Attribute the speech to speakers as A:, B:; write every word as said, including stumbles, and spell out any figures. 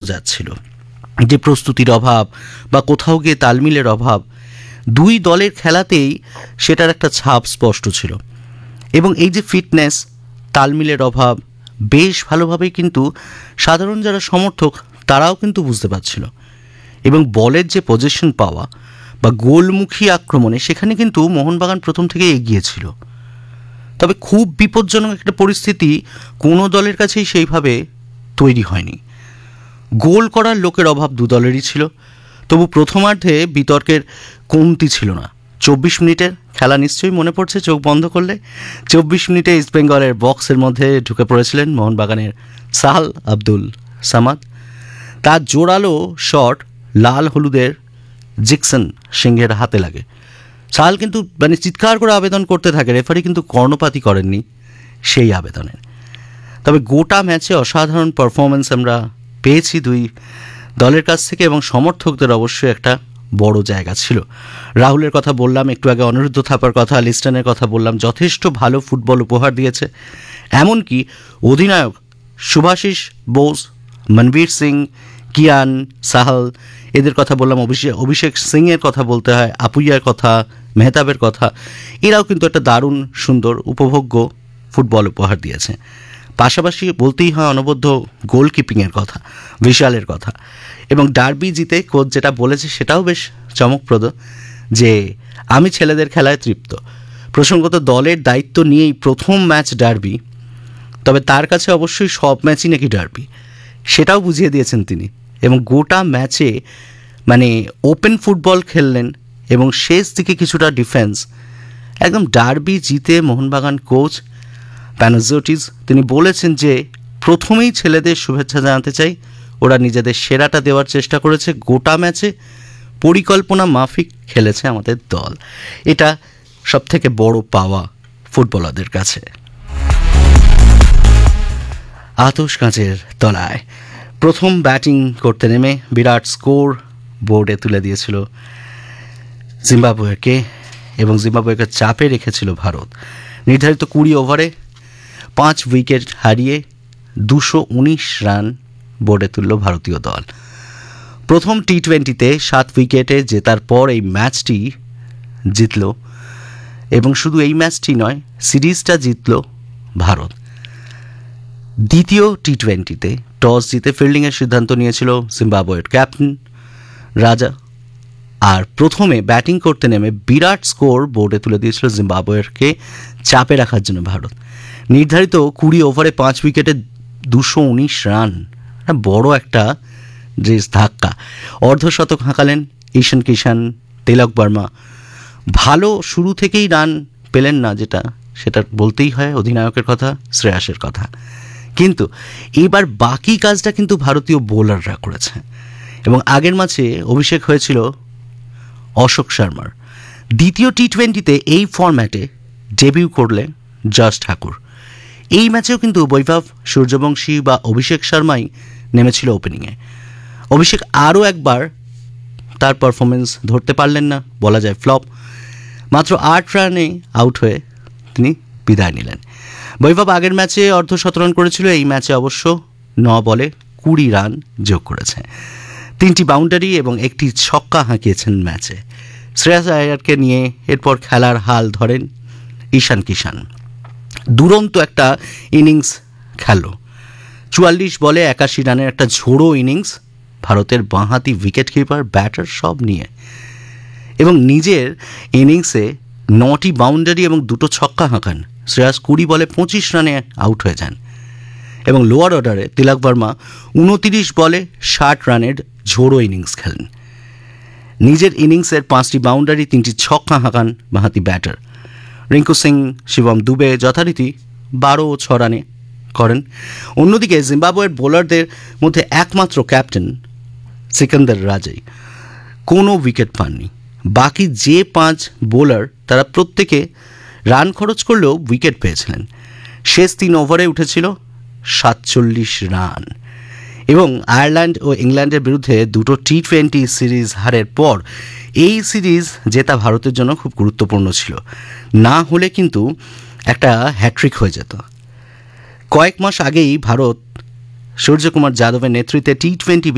A: যাচ্ছিল, যে প্রস্তুতির অভাব বা কোথাও গিয়ে তালমিলের অভাব, দুই দলের খেলাতেই সেটার একটা ছাপ স্পষ্ট ছিল। এবং এই যে ফিটনেস, তালমিলের অভাব বেশ ভালোভাবেই কিন্তু সাধারণ যারা সমর্থক তারাও কিন্তু বুঝতে পারছিল। এবং বলের যে পজিশন পাওয়া বা গোলমুখী আক্রমণে সেখানে কিন্তু মোহনবাগান প্রথম থেকে এগিয়ে ছিল। তবে খুব বিপজ্জনক একটা পরিস্থিতি কোনো দলের কাছেই সেইভাবে তৈরি হয়নি। গোল করার লোকের অভাব দু দলেরই ছিল, তবু প্রথমার্ধে বিতর্কের কমতি ছিল না। চব্বিশ মিনিটের খেলা নিশ্চয়ই মনে পড়ছে চোখ বন্ধ করলে। চব্বিশ মিনিটে ইস্টবেঙ্গলের বক্সের মধ্যে ঢুকে পড়েছিলেন মোহনবাগানের সাহাল আব্দুল সামাদ। তার জোরালো শট লাল হলুদের জিকসন সিংহের হাতে লাগে। সাহাল কিন্তু মানে চিৎকার করে আবেদন করতে থাকে, রেফারি কিন্তু কর্ণপাতই করেননি সেই আবেদনের। তবে গোটা ম্যাচে অসাধারণ পারফরমেন্স আমরা পেয়েছি দুই দলের কাছ থেকে, এবং সমর্থকদের অবশ্যই একটা বড় জায়গা ছিল। রাহুলের কথা বললাম, একটু আগে অনিরুদ্ধ থাপার কথা, লিস্টনের কথা বললাম, যথেষ্ট ভালো ফুটবল উপহার দিয়েছে। এমনকি অধিনায়ক শুভাশিস বোস, মনবীর সিং, কিয়ান, সাহাল এদের কথা বললাম, অভিষেক অভিষেক সিংয়ের কথা বলতে হয়, আপুইয়ার কথা, মেহতাবের কথা, এরাও কিন্তু একটা দারুণ সুন্দর উপভোগ্য ফুটবল উপহার দিয়েছে। পাশাপাশি বলতেই হয় অনবদ্য গোলকিপিংয়ের কথা, বিশালের কথা। এবং ডার্বি জিতে কোচ যেটা বলেছে সেটাও বেশ চমকপ্রদ, যে আমি ছেলেদের খেলায় তৃপ্ত। প্রসঙ্গত দলের দায়িত্ব নিয়েই প্রথম ম্যাচ ডার্বি, তবে তার কাছে অবশ্যই সব ম্যাচই নাকি ডার্বি, সেটাও বুঝিয়ে দিয়েছেন তিনি। এবং গোটা ম্যাচে মানে ওপেন ফুটবল খেললেন এবং শেষ দিকে কিছুটা ডিফেন্স। একদম ডার্বি জিতে মোহনবাগান কোচ প্যানাজোটিস তিনি বলেছেন যে প্রথমেই ছেলেদের শুভেচ্ছা জানাতে চাই, ওরা নিজেদের সেরাটা দেওয়ার চেষ্টা করেছে, গোটা ম্যাচে পরিকল্পনা মাফিক খেলেছে আমাদের দল। এটা সবথেকে বড় পাওয়া ফুটবলারদের কাছে। আতশ কাঁচের তলায় প্রথম ব্যাটিং করতে নেমে বিরাট স্কোর বোর্ডে তুলে দিয়েছিল জিম্বাবুয়েকে, এবং জিম্বাবুয়েকে চাপে রেখেছিল ভারত। নির্ধারিত কুড়ি ওভারে পাঁচ উইকেট হারিয়ে দুশো উনিশ রান বোর্ডে তুলল ভারতীয় দল। প্রথম টি টোয়েন্টিতে সাত উইকেটে জেতার পর এই ম্যাচটি জিতল, এবং শুধু এই ম্যাচটি নয়, সিরিজটা জিতল ভারত। দ্বিতীয় টি টোয়েন্টিতে টস জিতে ফিল্ডিংয়ের সিদ্ধান্ত নিয়েছিল জিম্বাবুয়ের ক্যাপ্টেন রাজা, আর প্রথমে ব্যাটিং করতে নেমে বিরাট স্কোর বোর্ডে তুলে দিয়েছিল জিম্বাবুয়েরকে চাপে রাখার জন্য ভারত। নির্ধারিত কুড়ি ওভারে পাঁচ উইকেটে দুশো উনিশ রান, বড় একটা ড্রেস ধাক্কা। অর্ধশতক হাঁকালেন ঈশান কিষান, তিলক বর্মা। ভালো শুরু থেকেই রান পেলেন না, যেটা সেটা বলতেই হয় অধিনায়কের কথা, শ্রেয়াসের কথা। কিন্তু এবার বাকি কাজটা কিন্তু ভারতীয় বোলাররা করেছে, এবং আগের ম্যাচে অভিষেক হয়েছিল অশোক শর্মার। দ্বিতীয় টি টোয়েন্টিতে এই ফরম্যাটে ডেবিউ করলে যশ ঠাকুর। এই ম্যাচেও কিন্তু বৈভব সূর্যবংশী বা অভিষেক শর্মাই নেমেছিল ওপেনিংয়ে। অভিষেক আরও একবার তার পারফরমেন্স ধরতে পারলেন না, বলা যায় ফ্লপ। মাত্র আট রানে আউট হয়ে তিনি বিদায় নিলেন। বৈভব আগের ম্যাচে অর্ধশতরান করেছিল, এই ম্যাচে অবশ্য ন বলে কুড়ি রান যোগ করেছে। তিনটি বাউন্ডারি এবং একটি ছক্কা হাঁকিয়েছেন ম্যাচে। শ্রেয়াস আয়ারকে নিয়ে এরপর খেলার হাল ধরেন ঈশান কিষান। দুরন্ত একটা ইনিংস খেলল, চুয়াল্লিশ বলে একাশি রানের একটা ঝোড়ো ইনিংস ভারতের বাঁহাতি উইকেট কিপার, ব্যাটার সব নিয়ে। এবং নিজের ইনিংসে নটি বাউন্ডারি এবং দুটো ছক্কা হাঁকান। শ্রেয়াস কুড়ি বলে পঁচিশ রানে আউট হয়ে যান, এবং লোয়ার অর্ডারে তিলক বর্মা উনতিরিশ বলে ষাট রানের ঝোড়ো ইনিংস খেলেন। নিজের ইনিংসের পাঁচটি বাউন্ডারি, তিনটি ছক্কা হাঁকান বাঁহাতি ব্যাটার। রিঙ্কু সিং, শিবম দুবে যথারীতি বারো ও ছ রানে করেন। অন্যদিকে জিম্বাবুয়ের বোলারদের মধ্যে একমাত্র ক্যাপ্টেন সিকান্দার রাজাই কোনো উইকেট পাননি। বাকি যে পাঁচ বোলার তারা প্রত্যেকে রান খরচ করলেও উইকেট পেয়েছিলেন। শেষ তিন ওভারে উঠেছিল সাতচল্লিশ রান। এবং আয়ারল্যান্ড ও ইংল্যান্ডের বিরুদ্ধে দুটো টি টোয়েন্টি সিরিজ হারের পর এই সিরিজ জেতা ভারতের জন্য খুব গুরুত্বপূর্ণ ছিল, না হলে কিন্তু একটা হ্যাট্রিক হয়ে যেত। কয়েক মাস আগেই ভারত সূর্যকুমার যাদবের নেতৃত্বে টি টোয়েন্টি